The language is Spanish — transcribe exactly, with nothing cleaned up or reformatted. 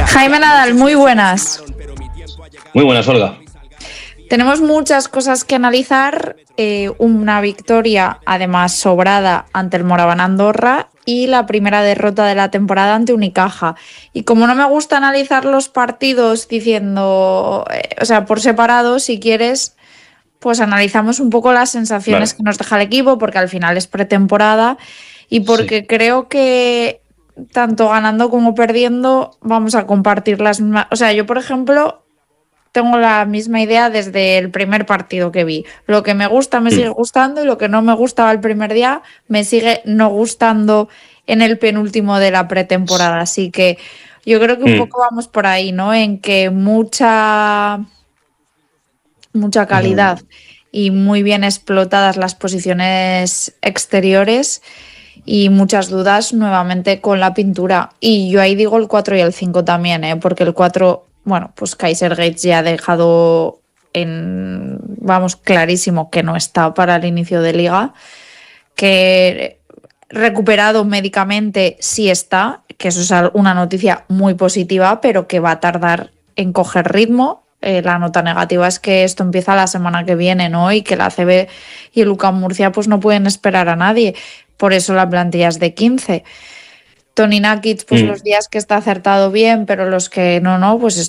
Jaime Nadal, muy buenas. Muy buenas, Olga. Tenemos muchas cosas que analizar, eh, una victoria además sobrada ante el Moraván Andorra y la primera derrota de la temporada ante Unicaja. Y como no me gusta analizar los partidos diciendo, eh, o sea, por separado, si quieres, pues analizamos un poco las sensaciones Vale. que nos deja el equipo, porque al final es pretemporada y porque Sí. creo que tanto ganando como perdiendo vamos a compartir las mismas. O sea, yo, por ejemplo, tengo la misma idea desde el primer partido que vi. Lo que me gusta me sigue Mm. gustando y lo que no me gustaba el primer día me sigue no gustando en el penúltimo de la pretemporada. Así que yo creo que un Mm. poco vamos por ahí, ¿no? En que mucha, mucha calidad y muy bien explotadas las posiciones exteriores y muchas dudas nuevamente con la pintura. Y yo ahí digo el cuatro y el cinco también, ¿eh? Porque el cuatro, bueno, pues Kaiser Gates ya ha dejado en, vamos, clarísimo que no está para el inicio de liga, que recuperado médicamente sí está, que eso es una noticia muy positiva, pero que va a tardar en coger ritmo. Eh, la nota negativa es que esto empieza la semana que viene, ¿no? Y que la A C B y el UCAM Murcia pues no pueden esperar a nadie. Por eso la plantilla es de quince. Tony Nakic, pues Mm. los días que está acertado bien, pero los que no, no, pues